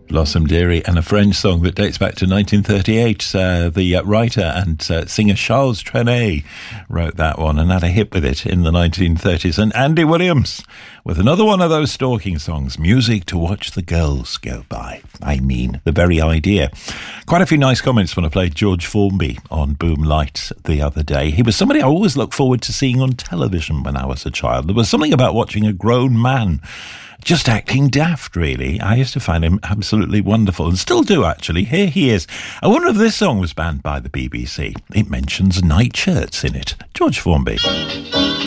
Blossom Dearie, and a French song that dates back to 1938. The writer and singer Charles Trenet wrote that one and had a hit with it in the 1930s. And Andy Williams with another one of those stalking songs, Music to Watch the Girls Go By. I mean, the very idea. Quite a few nice comments when I played George Formby on Boom Light the other day. He was somebody I always looked forward to seeing on television when I was a child. There was something about watching a grown man just acting daft, really. I used to find him absolutely wonderful, and still do, actually. Here he is. I wonder if this song was banned by the BBC. It mentions nightshirts in it. George Formby.